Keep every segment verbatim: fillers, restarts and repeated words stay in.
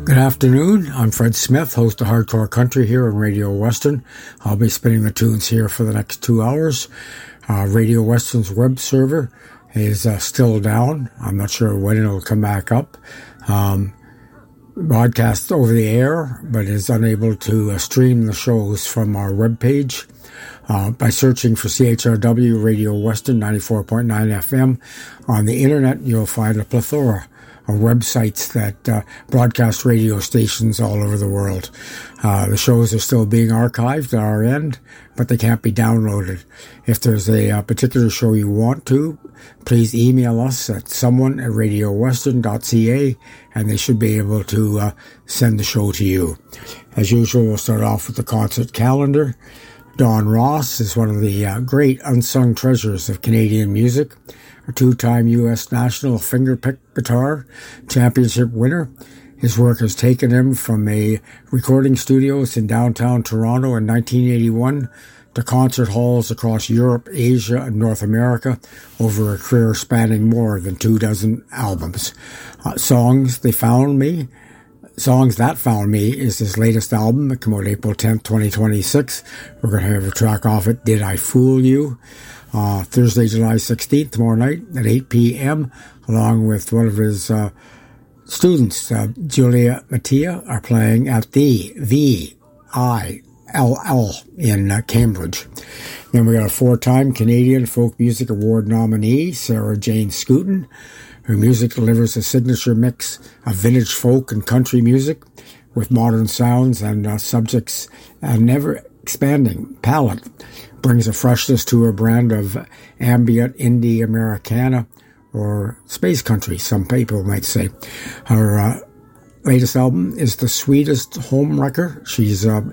Good afternoon. I'm Fred Smith, host of Hardcore Country here on Radio Western. I'll be spinning the tunes here for the next two hours. Uh, Radio Western's web server is uh, still down. I'm not sure when it'll come back up. Um, broadcast over the air, but is unable to uh, stream the shows from our webpage. Uh, by searching for C H R W Radio Western ninety-four point nine F M on the internet, you'll find a plethora of websites that uh, broadcast radio stations all over the world. Uh, the shows are still being archived at our end, but they can't be downloaded. If there's a, a particular show you want to, please email us at someone at radio western dot c a, and they should be able to uh, send the show to you. As usual, we'll start off with the concert calendar. Don Ross is one of the uh, great unsung treasures of Canadian music, a two-time U S National Fingerpick Guitar Championship winner. His work has taken him from a recording studios in downtown Toronto in nineteen eighty-one to concert halls across Europe, Asia, and North America over a career spanning more than two dozen albums. Uh, Songs They Found Me Songs That Found Me is his latest album. It came out April tenth, twenty twenty-six. We're going to have a track off it, Did I Fool You? Uh, Thursday, July sixteenth, tomorrow night at eight p.m., along with one of his uh, students, uh, Julia Mattia, are playing at the V I L L in uh, Cambridge. Then we got a four-time Canadian Folk Music Award nominee, Sarah Jane Scooten. Her music delivers a signature mix of vintage folk and country music with modern sounds and uh, subjects. A never-expanding palette brings a freshness to her brand of ambient indie Americana, or space country, some people might say. Her uh, latest album is The Sweetest Home Wrecker. She's uh,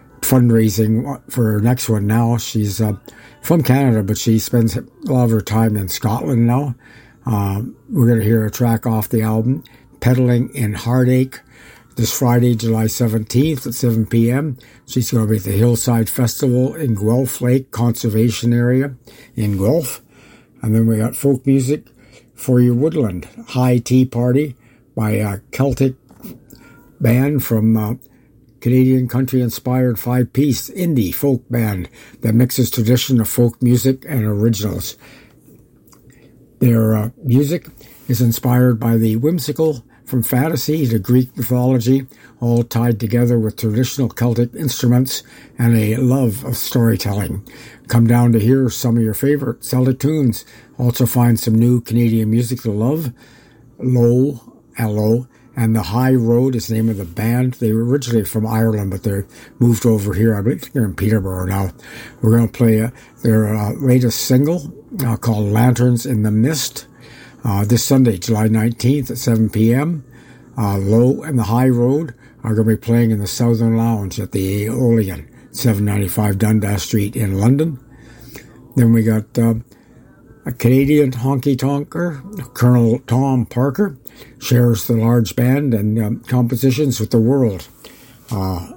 fundraising for her next one now. She's uh, from Canada, but she spends a lot of her time in Scotland now. Uh, we're going to hear a track off the album, Pedaling in Heartache, this Friday, July seventeenth at seven p.m. She's going to be at the Hillside Festival in Guelph Lake Conservation Area in Guelph. And then we got folk music for your woodland, High Tea Party by a Celtic band from uh, Canadian country-inspired five-piece indie folk band that mixes tradition of folk music and originals. Their uh, music is inspired by the whimsical, from fantasy to Greek mythology, all tied together with traditional Celtic instruments and a love of storytelling. Come down to hear some of your favorite Celtic tunes. Also find some new Canadian music to love. Low, L O, and The High Road is the name of the band. They were originally from Ireland, but they're moved over here. I believe they're in Peterborough now. We're going to play uh, their uh, latest single uh, called Lanterns in the Mist. Uh, this Sunday, July nineteenth at seven p.m. Uh, Low and The High Road are going to be playing in the Southern Lounge at the Aeolian, seven ninety-five Dundas Street in London. Then we got uh, a Canadian honky-tonker, Colonel Tom Parker, shares the large band and um, compositions with the world. Uh,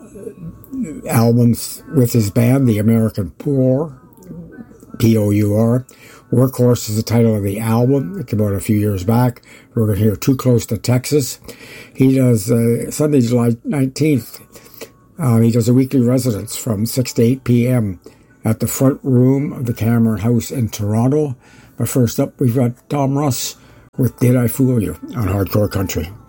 albums with his band, The American Poor, P O U R. Workhorse is the title of the album. It came out a few years back. We're going to hear Too Close to Texas. He does uh, Sunday, July nineteenth. Uh, he does a weekly residence from six to eight p.m. at the front room of the Cameron House in Toronto. But first up, we've got Tom Russ with Did I Fool You on Hardcore Country.